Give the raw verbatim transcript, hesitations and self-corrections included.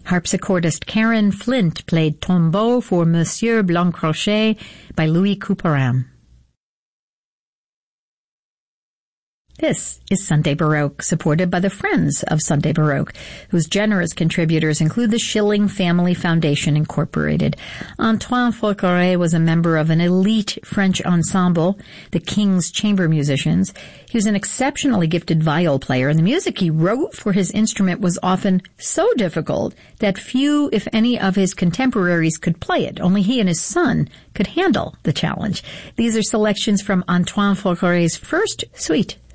Harpsichordist Karen Flint played Tombeau for Monsieur Blancrochet by Louis Couperin. This is Sunday Baroque, supported by the Friends of Sunday Baroque, whose generous contributors include the Schilling Family Foundation, Incorporated. Antoine Forqueray was a member of an elite French ensemble, the King's Chamber Musicians. He was an exceptionally gifted viol player, and the music he wrote for his instrument was often so difficult that few, if any, of his contemporaries could play it. Only he and his son could handle the challenge. These are selections from Antoine Forqueray's first suite.